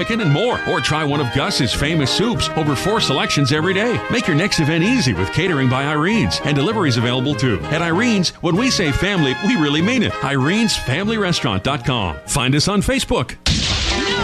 chicken, and more. Or try one of Gus's famous soups. Over 4 selections every day. Make your next event easy with catering by Irene's. And deliveries available too. At Irene's, when we say family, we really mean it. Irene'sFamilyRestaurant.com. Find us on Facebook.